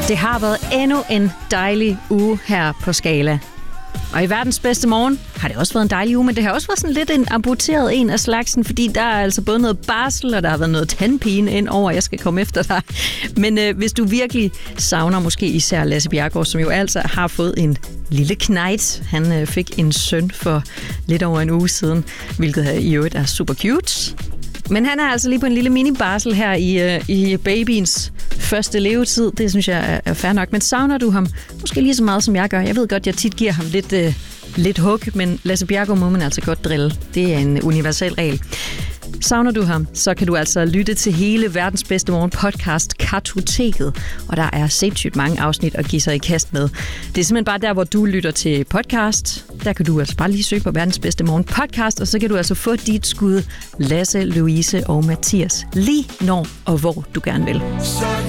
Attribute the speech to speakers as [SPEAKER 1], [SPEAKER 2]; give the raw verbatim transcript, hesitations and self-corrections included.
[SPEAKER 1] Det har været endnu en dejlig uge her på Skala. Og i verdens bedste morgen har det også været en dejlig uge, men det har også været sådan lidt en amputeret en af slagsen, fordi der er altså både noget barsel, og der har været noget tandpine ind over, jeg skal komme efter dig. Men øh, hvis du virkelig savner måske især Lasse Bjerregaard, som jo altså har fået en lille knejt. Han øh, fik en søn for lidt over en uge siden, hvilket i øvrigt er super cute. Men han er altså lige på en lille mini-barsel her i, øh, i babyens første levetid. Det synes jeg er, er fair nok. Men savner du ham måske lige så meget, som jeg gør? Jeg ved godt, jeg tit giver ham lidt, øh, lidt hug, men Lasse Bjerregaard må man altså godt drille. Det er en universel regel. Savner du ham, så kan du altså lytte til hele verdens bedste morgen podcast Kartoteket, og der er sindssygt mange afsnit at give sig i kast med. Det er simpelthen bare der, hvor du lytter til podcast. Der kan du altså bare lige søge på verdens bedste morgen podcast, og så kan du altså få dit skud Lasse, Louise og Mathias lige når og hvor du gerne vil.